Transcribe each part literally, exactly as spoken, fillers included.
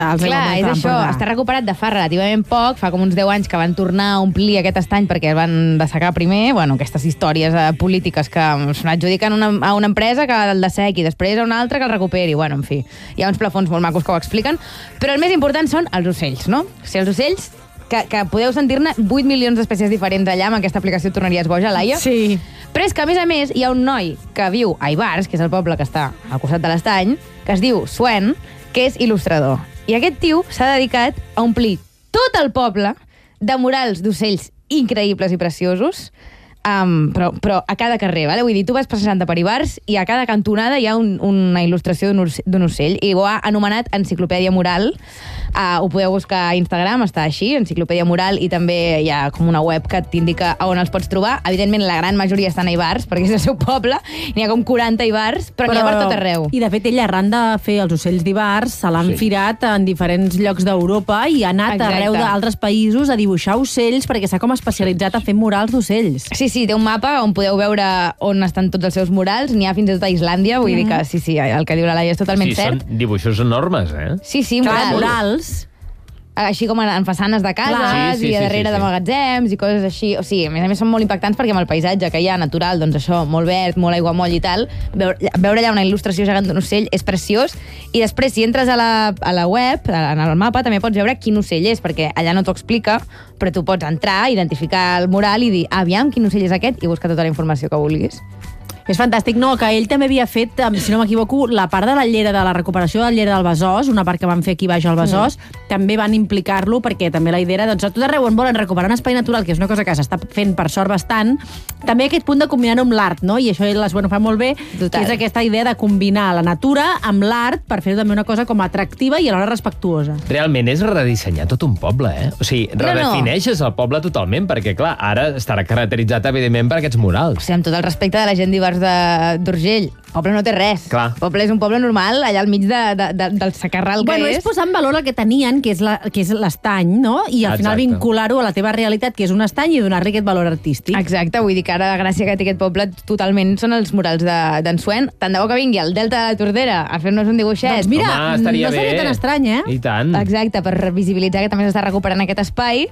Clar, és això, està recuperat de fa relativament poc, fa com uns deu anys que van tornar a omplir aquest estany perquè el van dessecar primer, bueno, aquestes històries eh, polítiques que se n'adjudiquen una, a una empresa que el dessequi, després a una altra que el recuperi, bueno, en fi, hi ha uns plafons molt macos que ho expliquen, però el més important són els ocells, no? O sigui, els ocells, que, que podeu sentir-ne vuit milions d'espècies diferents allà, amb aquesta aplicació et tornaries boja, Laia. Sí. Però és que, a més a més, hi ha un noi que viu a Ivars, que és el poble que està al costat de l'estany, que es diu Swen, que és il·lustrador. I aquest tio s'ha dedicat a omplir tot el poble de murals d'ocells increïbles i preciosos, um, però, però a cada carrer, vale? Vull dir, tu vas passejant per Ivars i a cada cantonada hi ha un, una il·lustració d'un ocell, i ho ha anomenat Enciclopèdia Mural. Uh, ho podeu buscar a Instagram, està així, Enciclopèdia Mural, i també hi ha com una web que t'indica on els pots trobar. Evidentment, la gran majoria estan a Ivars, perquè és el seu poble, n'hi ha com quaranta Ivars, però, però n'hi ha per tot arreu. I, de fet, ell, arran de fer els ocells d'Ivars, se l'han sí. firat en diferents llocs d'Europa i ha anat Exacte. arreu d'altres països a dibuixar ocells, perquè s'ha com especialitzat a fer murals d'ocells. Sí, sí, té un mapa on podeu veure on estan tots els seus murals, n'hi ha fins i tot a Islàndia, vull mm. dir que sí, sí, el que diu la Laia és totalment sí, cert. Són dibuixos enormes, eh? Sí, sí, Clar, murals. murals. Així com en façanes de cases sí, sí, i a darrere sí, sí, sí. de magatzems i coses així. O sigui, a més a més són molt impactants perquè amb el paisatge que hi ha natural, doncs això, molt verd, molt aiguamoll i tal, veure, veure allà una il·lustració gegant d'un ocell és preciós. I després, si entres a la, a la web, en el mapa, també pots veure quin ocell és, perquè allà no t'ho explica, però tu pots entrar, identificar el mural i dir, aviam, quin ocell és aquest, i buscar tota la informació que vulguis. És fantàstic, no, que ell també havia fet, si no m'equivoco, la part de la llera, de la recuperació de la llera del Besòs, una part que van fer aquí baix al Besòs, mm. també van implicar-lo, perquè també la idea era, doncs, a tot arreu on volen recuperar un espai natural, que és una cosa que s'està fent per sort bastant, també aquest punt de combinar-ho amb l'art, no? I això ell bueno, fa molt bé, Total. que és aquesta idea de combinar la natura amb l'art per fer també una cosa com atractiva i alhora respectuosa. Realment és redissenyar tot un poble, eh? O sigui, no, redefineixes no. el poble totalment, perquè, clar, ara estarà caracteritzat, evidentment, per aquests murals. O sigui, amb tot el respecte de la gent d'Ivars d'Urgell. El poble no té res. Clar. El poble és un poble normal, allà al mig de, de, de, del sacarral bueno, que és. és. És posar en valor el que tenien, que és la, que és l'estany, no? I al Exacte. final vincular-ho a la teva realitat, que és un estany, i donar-li aquest valor artístic. Exacte, vull dir que ara la gràcia que té aquest poble totalment són els murals d'en de, Swen. Tant de bo que vingui al Delta de la Tordera a fer-nos un dibuixet. Doncs mira, Home, no seria bé. tan estrany, eh? I tant. Exacte, per visibilitzar que també s'està recuperant aquest espai.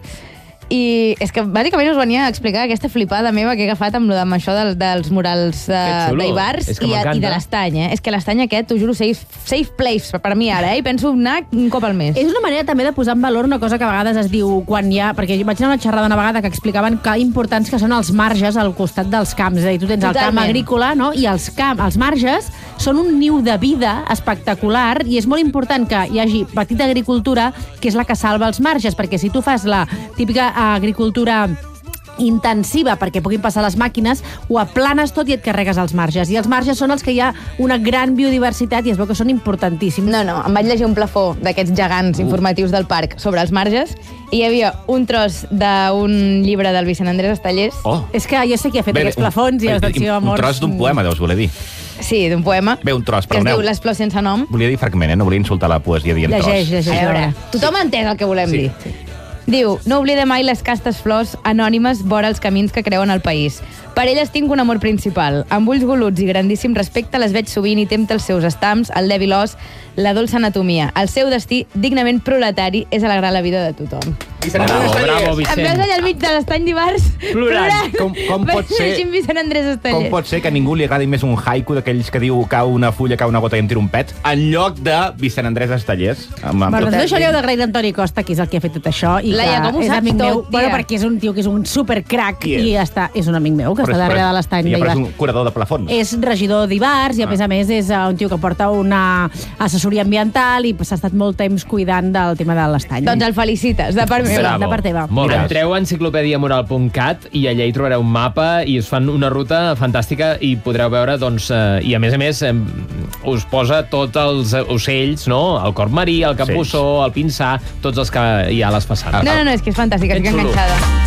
I és que bàsicament us venia a explicar aquesta flipada meva que he agafat amb, amb això dels, dels murals d'Ivars de, i, i de l'estany. Eh? És que l'estany aquest, t'ho juro, safe, safe place per mi ara, eh? I penso anar un cop al mes. És una manera també de posar en valor una cosa que a vegades es diu quan hi ha... Perquè vaig anar a una xerrada una vegada que explicaven que importants que són els marges al costat dels camps. És a dir, tu tens Totalment. el camp agrícola, no? I els, camp, els marges són un niu de vida espectacular i és molt important que hi hagi petita agricultura, que és la que salva els marges, perquè si tu fas la típica agricultura intensiva perquè puguin passar les màquines, ho aplanes tot i et carregues els marges. I els marges són els que hi ha una gran biodiversitat i es veu que són importantíssims. No, no, em vaig llegir un plafó d'aquests gegants uh. informatius del parc sobre els marges i hi havia un tros d'un llibre del Vicent Andrés Estellés. Oh. És que jo sé qui ha fet Bé, aquests plafons i els d'Acció Amors. Un tros d'un poema, deus voler dir. Sí, d'un poema. Bé, un tros, perdoneu. Que es diu Les flors sense nom. Volia dir fragment, eh? No volia insultar la poesia dient tros. Llegeix, llegeix. A veure, tothom ha entès el que volem sí. dir. Diu, no oblide mai les castes flors anònimes vora els camins que creuen el país. Per elles tinc un amor principal. Amb ulls goluts i grandíssim respecte les veig sovint i tempta els seus estams, el dèbil os, la dolça anatomia. El seu destí, dignament proletari, és alegrar la vida de tothom. Bravo, bravo, Vicent. Em veus allà al mig de l'estany d'Ivars plorant. Com, com, pot ser, Vicent Andrés Estellés. com pot ser que a ningú li agradi més un haiku d'aquells que diu cau una fulla, cau una gota i em tiro un pet, en lloc de Vicent Andrés Estellés? Amb, amb bueno, doncs no això li heu d'agrair d'Antoni Costa, que és el que ha fet tot això, i Laia, com ho és saps amic tot, meu. tia? Bueno, perquè és un tio que és un supercrac Qui és? i està, és un amic meu, que Però està és- darrere però de és- l'estany ja, però és d'Ivars. un curador de plafons. És regidor d'Ivars i, a Ah. més a més, és un tio que porta una assessoria ambiental i s'ha estat molt temps cuidant del tema de l'estany. Doncs el felicites, de part meva. Bravo. de part teva. Molt bé. Mira. Entreu a enciclopèdia mural punt cat i allà hi trobareu un mapa i us fan una ruta fantàstica i podreu veure, doncs, eh, i a més a més eh, us posa tots els ocells, no? El corb marí, el capbussó, el pinsà, tots els que hi ha a les façanes. No, no, no, és que és fantàstic, estic Ben xulo. enganxada.